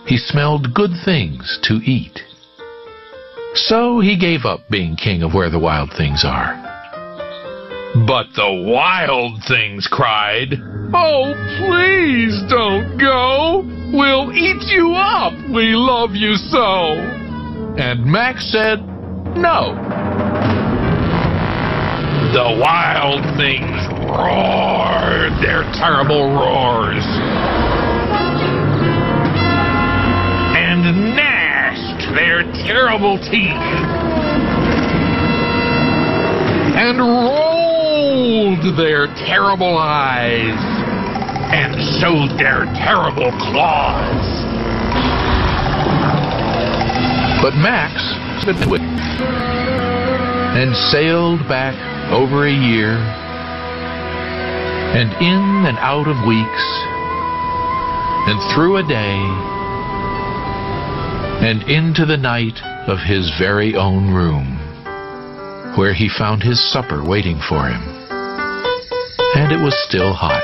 he smelled good things to eat. So he gave up being king of where the wild things are. But the wild things cried, "Oh, please don't go! We'll eat you up! We love you so!" And Max said, "No." The wild things roared their terrible roars and gnashed their terrible teeth and rolled their terrible eyes and showed their terrible claws. But Max stood with and sailed back over a year, and in and out of weeks, and through a day, and into the night of his very own room, where he found his supper waiting for him, and it was still hot.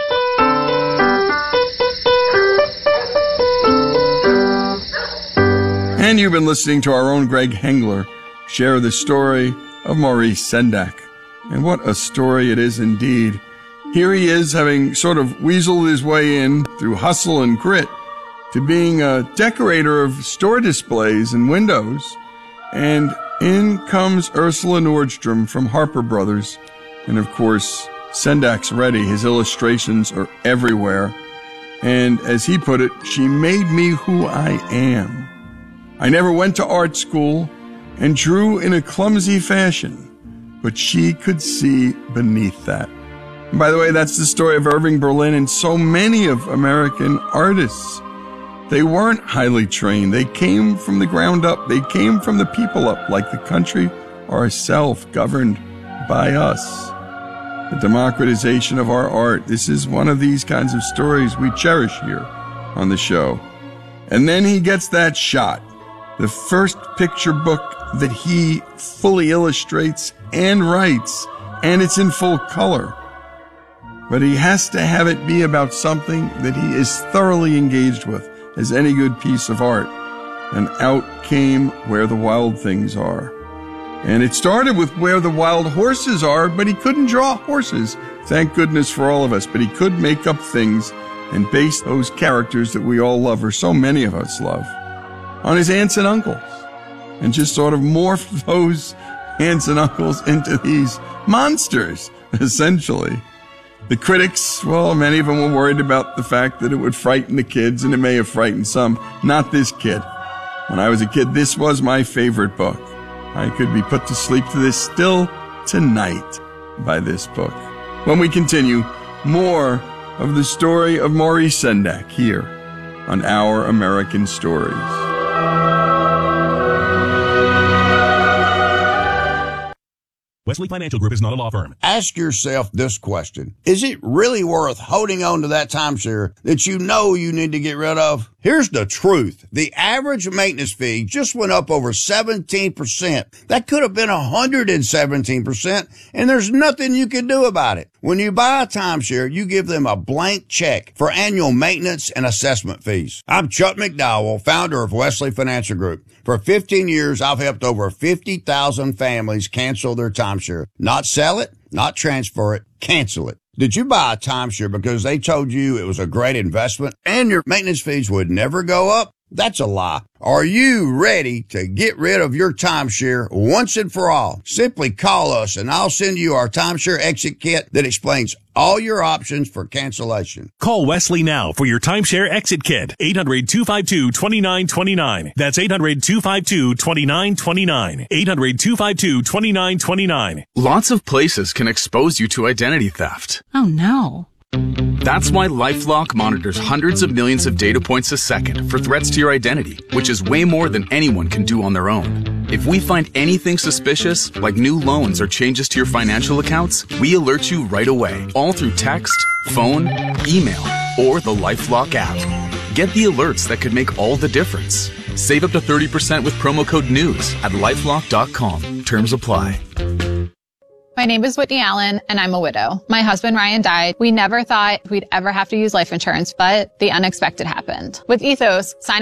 And you've been listening to our own Greg Hengler share the story of Maurice Sendak. And what a story it is indeed. Here he is, having sort of weaseled his way in through hustle and grit to being a decorator of store displays and windows. And in comes Ursula Nordstrom from Harper Brothers. And of course, Sendak's ready. His illustrations are everywhere. And as he put it, she made me who I am. I never went to art school and drew in a clumsy fashion, but she could see beneath that. And by the way, that's the story of Irving Berlin and so many of American artists. They weren't highly trained. They came from the ground up. They came from the people up, like the country ourselves, governed by us. The democratization of our art. This is one of these kinds of stories we cherish here on the show. And then he gets that shot, the first picture book that he fully illustrates and writes, and it's in full color. But he has to have it be about something that he is thoroughly engaged with, as any good piece of art. And out came Where the Wild Things Are. And it started with Where the Wild Horses Are, but he couldn't draw horses. Thank goodness for all of us. But he could make up things and base those characters that we all love, or so many of us love, on his aunts and uncles. And just sort of morph those aunts and uncles into these monsters, essentially. The critics, well, many of them were worried about the fact that it would frighten the kids, and it may have frightened some. Not this kid. When I was a kid, this was my favorite book. I could be put to sleep to this still tonight by this book. When we continue, more of the story of Maurice Sendak here on Our American Stories. Wesley Financial Group is not a law firm. Ask yourself this question. Is it really worth holding on to that timeshare that you know you need to get rid of? Here's the truth. The average maintenance fee just went up over 17%. That could have been 117%, and there's nothing you can do about it. When you buy a timeshare, you give them a blank check for annual maintenance and assessment fees. I'm Chuck McDowell, founder of Wesley Financial Group. For 15 years, I've helped over 50,000 families cancel their timeshare. Not sell it, not transfer it, cancel it. Did you buy a timeshare because they told you it was a great investment and your maintenance fees would never go up? That's a lie. Are you ready to get rid of your timeshare once and for all? Simply call us and I'll send you our timeshare exit kit that explains all your options for cancellation. Call Wesley now for your timeshare exit kit. 800-252-2929. That's 800-252-2929. 800-252-2929. Lots of places can expose you to identity theft. Oh, no. That's why LifeLock monitors hundreds of millions of data points a second for threats to your identity, which is way more than anyone can do on their own. If we find anything suspicious, like new loans or changes to your financial accounts, we alert you right away, all through text, phone, email, or the LifeLock app. Get the alerts that could make all the difference. Save up to 30% with promo code NEWS at LifeLock.com. Terms apply. My name is Whitney Allen, and I'm a widow. My husband, Ryan, died. We never thought we'd ever have to use life insurance, but the unexpected happened. With Ethos, signing